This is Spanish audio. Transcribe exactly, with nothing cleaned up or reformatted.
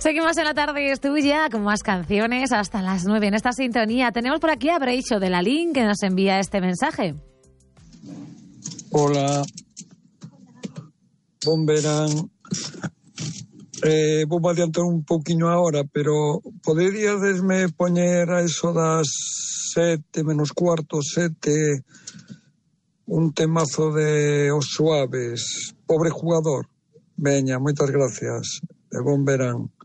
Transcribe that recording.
Seguimos en la tarde, es tuya, con más canciones hasta las nueve en esta sintonía. Tenemos por aquí a Breixo de la Lin que nos envía este mensaje. Hola, bon verán. Eh, vou adiantar un pouquiño ahora, pero poderíadesme poñer a eso das sete menos cuarto, sete, un temazo de Os Suaves, Pobre Jugador. Veña, moitas gracias, e bon verán.